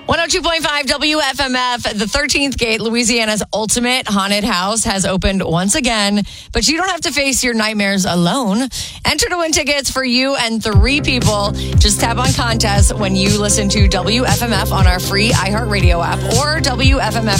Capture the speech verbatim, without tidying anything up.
one oh two point five W F M F, the thirteenth Gate, Louisiana's ultimate haunted house, has opened once again. But you don't have to face your nightmares alone. Enter to win tickets for you and three people. Just tap on contest when you listen to W F M F on our free iHeartRadio app or W F M F